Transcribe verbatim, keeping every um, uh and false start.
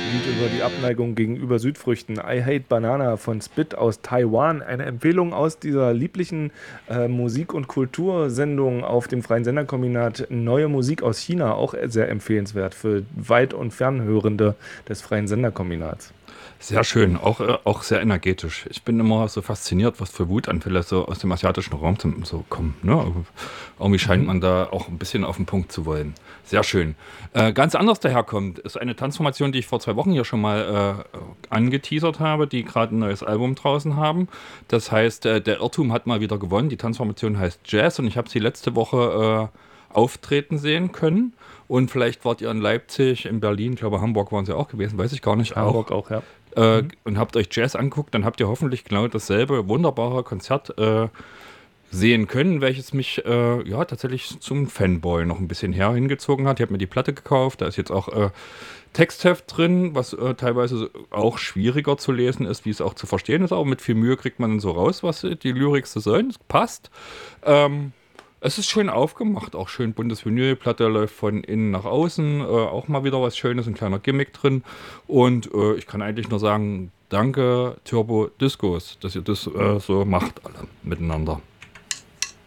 Lied über die Abneigung gegenüber Südfrüchten. I Hate Banana von Spit aus Taiwan. Eine Empfehlung aus dieser lieblichen äh, Musik- und Kultursendung auf dem Freien Senderkombinat Neue Musik aus China. Auch sehr empfehlenswert für Weit- und Fernhörende des Freien Senderkombinats. Sehr schön, auch, äh, auch sehr energetisch. Ich bin immer so fasziniert, was für Wutanfälle so aus dem asiatischen Raum zum, so kommen. Ne? Also irgendwie scheint Mhm. man da auch ein bisschen auf den Punkt zu wollen. Sehr schön. Äh, ganz anders daherkommt, ist eine Transformation, die ich vor zwei Wochen hier schon mal äh, angeteasert habe, die gerade ein neues Album draußen haben. Das heißt, äh, der Irrtum hat mal wieder gewonnen. Die Transformation heißt Jazz und ich habe sie letzte Woche äh, auftreten sehen können. Und vielleicht wart ihr in Leipzig, in Berlin, ich glaube Hamburg waren sie auch gewesen, weiß ich gar nicht, auch Hamburg auch, ja. äh, Mhm. und habt euch Jazz anguckt, dann habt ihr hoffentlich genau dasselbe wunderbare Konzert äh, sehen können, welches mich äh, ja tatsächlich zum Fanboy noch ein bisschen her hingezogen hat. Ich habe mir die Platte gekauft, da ist jetzt auch äh, Textheft drin, was äh, teilweise so auch schwieriger zu lesen ist, wie es auch zu verstehen ist, aber mit viel Mühe kriegt man dann so raus, was äh, die Lyrik so sollen. Es passt. Ähm, es ist schön aufgemacht, auch schön buntes Vinyl, Platte läuft von innen nach außen, äh, auch mal wieder was Schönes, ein kleiner Gimmick drin. Und äh, ich kann eigentlich nur sagen, danke Turbo Discos, dass ihr das äh, so macht alle miteinander.